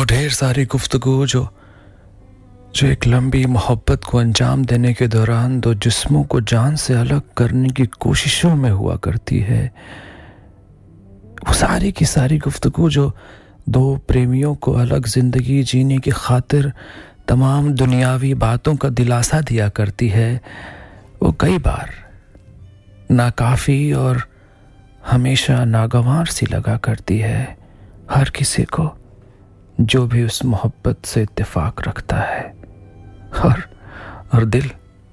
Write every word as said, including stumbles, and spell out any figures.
ढेर सारी गुफ्तगू जो जो एक लंबी मोहब्बत को अंजाम देने के दौरान दो जिस्मों को जान से अलग करने की कोशिशों में हुआ करती है, वो सारी की सारी गुफ्तगू जो दो प्रेमियों को अलग जिंदगी जीने की खातिर तमाम दुनियावी बातों का दिलासा दिया करती है, वो कई बार नाकाफी और हमेशा नागवार सी लगा करती है हर किसी को जो भी उस मोहब्बत से इत्तेफाक रखता है। और और दिल